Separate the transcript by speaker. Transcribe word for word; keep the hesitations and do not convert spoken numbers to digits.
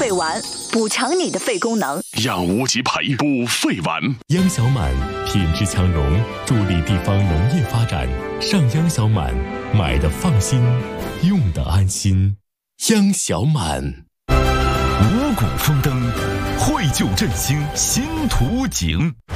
Speaker 1: 肺丸，补强你的肺功能，
Speaker 2: 让无极赔补肺丸。
Speaker 3: 央小满品质强农，助力地方农业发展。上央小满，买的放心，用的安心。央小满。
Speaker 4: 五谷丰登，绘就振兴新图景。